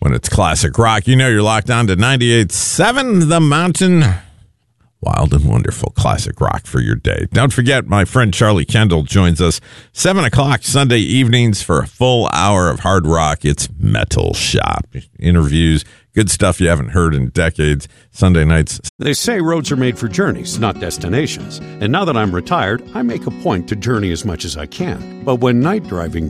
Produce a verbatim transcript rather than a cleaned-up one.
When it's classic rock, you know you're locked on to ninety-eight point seven The Mountain. Wild and wonderful classic rock for your day. Don't forget, my friend Charlie Kendall joins us seven o'clock Sunday evenings for a full hour of hard rock. It's Metal Shop. Interviews, good stuff you haven't heard in decades. Sunday nights. They say roads are made for journeys, not destinations. And now that I'm retired, I make a point to journey as much as I can. But when night driving